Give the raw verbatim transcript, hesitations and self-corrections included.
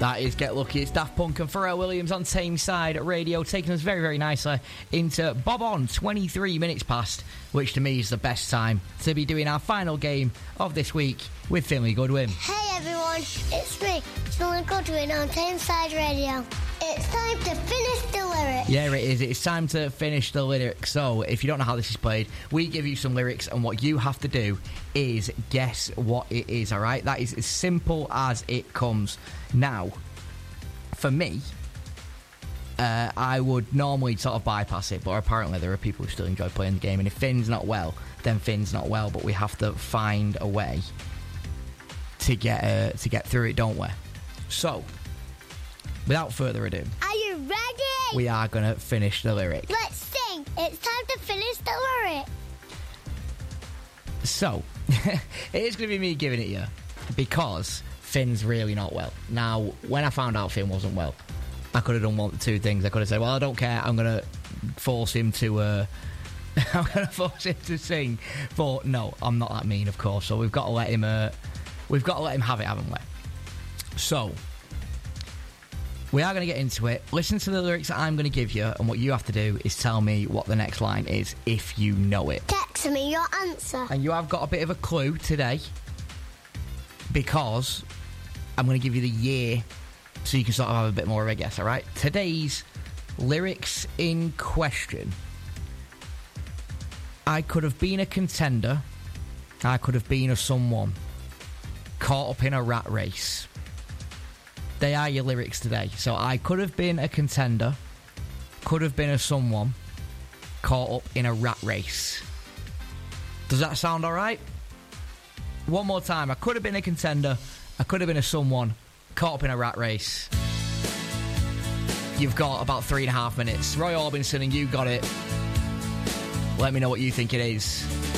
That is Get Lucky. It's Daft Punk and Pharrell Williams on Tameside Radio, taking us very, very nicely into Bob On, twenty-three minutes past, which to me is the best time to be doing our final game of this week with Finley Goodwin. Hey everyone, it's me, Finley Goodwin on Tameside Radio. It's time to finish the lyrics. Yeah, it is. It's time to finish the lyrics. So, if you don't know how this is played, we give you some lyrics, and what you have to do is guess what it is, alright? That is as simple as it comes. Now, for me, uh, I would normally sort of bypass it, but apparently there are people who still enjoy playing the game, and if Finn's not well, then Finn's not well, but we have to find a way to get uh, to get through it, don't we? So, without further ado, are you ready? We are going to finish the lyric. Let's sing. It's time to finish the lyric. So, it is going to be me giving it you, because Finn's really not well. Now, when I found out Finn wasn't well, I could have done one of the two things. I could have said, well, I don't care, I'm going to force him to uh, I'm going to force him to sing. But no, I'm not that mean, of course, so we've got to let him uh, we've got to let him have it, haven't we? So, we are going to get into it. Listen to the lyrics that I'm going to give you, and what you have to do is tell me what the next line is if you know it. Text me your answer. And you have got a bit of a clue today, because I'm going to give you the year so you can sort of have a bit more of a guess, alright? Today's lyrics in question. I could have been a contender. I could have been a someone caught up in a rat race. They are your lyrics today. So I could have been a contender, could have been a someone caught up in a rat race. Does that sound alright? One more time. I could have been a contender, I could have been a someone caught up in a rat race. You've got about three and a half minutes. Roy Orbison, and you got it. Let me know what you think it is.